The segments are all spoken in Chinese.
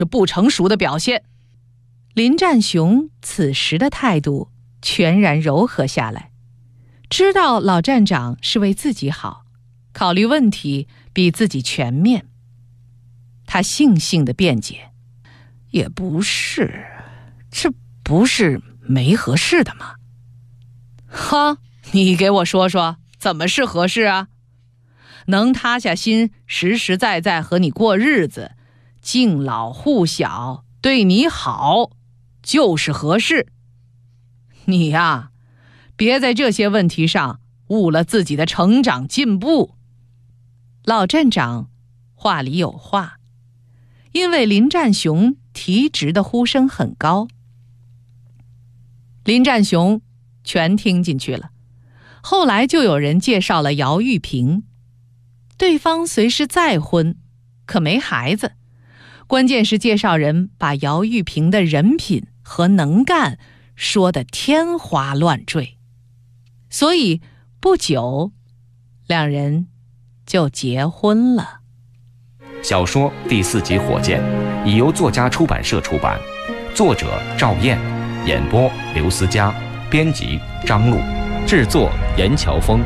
这不成熟的表现。林占雄此时的态度全然柔和下来，知道老站长是为自己好，考虑问题比自己全面。他悻悻地辩解：也不是，这不是没合适的吗？哈，你给我说说，怎么是合适啊？能塌下心，实实在在和你过日子，敬老护小，对你好，就是合适。你呀，别在这些问题上误了自己的成长进步。老站长话里有话，因为林占雄提职的呼声很高，林占雄全听进去了。后来就有人介绍了姚玉萍，对方虽是再婚，可没孩子。关键是介绍人把姚玉萍的人品和能干说得天花乱坠，所以不久两人就结婚了。 小说第4集《火箭》已由作家出版社出版，作者赵燕，演播刘思佳，编辑张璐，制作严乔峰。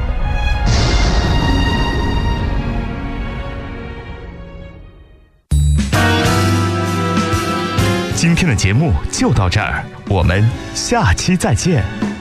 今天的节目就到这儿，我们下期再见。